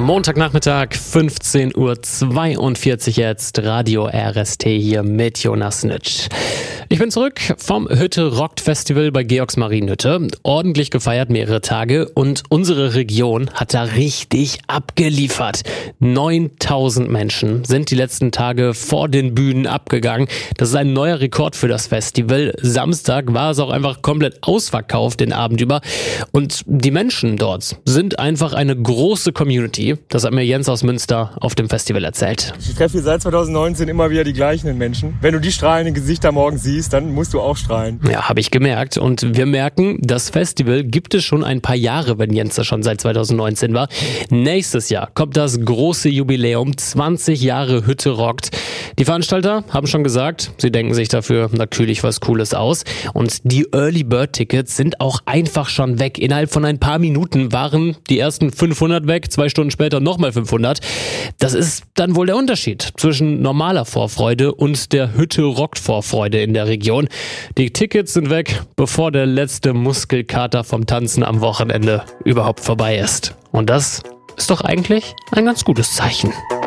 Montagnachmittag, 15:42 Uhr jetzt, Radio RST hier mit Jonas Nitsch. Ich bin zurück vom Hütte Rockt Festival bei Georgs Marienhütte. Ordentlich gefeiert, mehrere Tage, und unsere Region hat da richtig abgeliefert. 9.000 Menschen sind die letzten Tage vor den Bühnen abgegangen. Das ist ein neuer Rekord für das Festival. Samstag war es auch einfach komplett ausverkauft den Abend über. Und die Menschen dort sind einfach eine große Community. Das hat mir Jens aus Münster auf dem Festival erzählt. Ich treffe hier seit 2019 immer wieder die gleichen Menschen. Wenn du die strahlenden Gesichter morgens siehst, dann musst du auch strahlen. Ja, habe ich gemerkt. Und wir merken, das Festival gibt es schon ein paar Jahre, wenn Jens da schon seit 2019 war. Nächstes Jahr kommt das große Jubiläum, 20 Jahre Hütte rockt. Die Veranstalter haben schon gesagt, sie denken sich dafür natürlich was Cooles aus. Und die Early Bird Tickets sind auch einfach schon weg. Innerhalb von ein paar Minuten waren die ersten 500 weg, 2 Stunden später nochmal 500. Das ist dann wohl der Unterschied zwischen normaler Vorfreude und der Hütte rockt Vorfreude in der Region. Die Tickets sind weg, bevor der letzte Muskelkater vom Tanzen am Wochenende überhaupt vorbei ist. Und das ist doch eigentlich ein ganz gutes Zeichen.